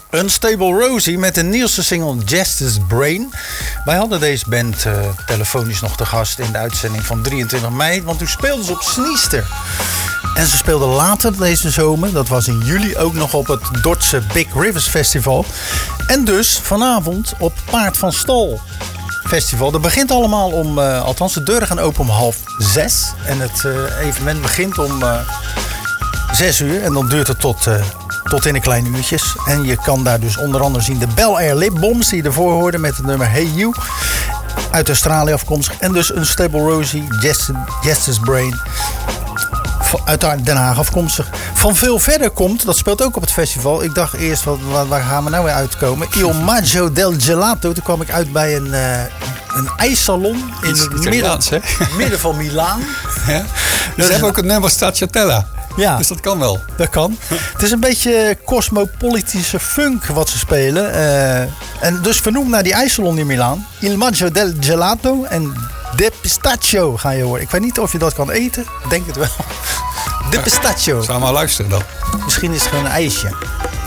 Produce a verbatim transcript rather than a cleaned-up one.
Unstable Rosie met de nieuwste single Justice Brain. Wij hadden deze band uh, telefonisch nog te gast in de uitzending van drieëntwintig mei. Want toen speelden ze op Sniester. En ze speelden later deze zomer, dat was in juli, ook nog op het Dordtse Big Rivers Festival. En dus vanavond op Paard van Stal Festival. Dat begint allemaal om, uh, althans de deuren gaan open om half zes. En het uh, evenement begint om uh, zes uur. En dan duurt het tot... Uh, Tot in de kleine uurtjes. En je kan daar dus onder andere zien de Bel Air Lip Bombs die je ervoor hoorde met het nummer Hey You. Uit Australië afkomstig. En dus Unstable Rosie, Justice Brain. Uit Den Haag afkomstig. Van veel verder komt, dat speelt ook op het festival. Ik dacht eerst, wat, waar gaan we nou weer uitkomen? Il Maggio del Gelato. Toen kwam ik uit bij een, uh, een ijssalon in het midden, midden van Milaan. Ja? Dus ze hebben ook het nummer Stracciatella. Ja, dus dat kan wel. Dat kan. Het is een beetje cosmopolitische funk wat ze spelen. Uh, en dus vernoemd naar die ijssalon in Milaan. Il Maggio del Gelato en De Pistachio ga je horen. Ik weet niet of je dat kan eten. Ik denk het wel. De Pistachio. Zou maar luisteren dan. Misschien is het gewoon een ijsje.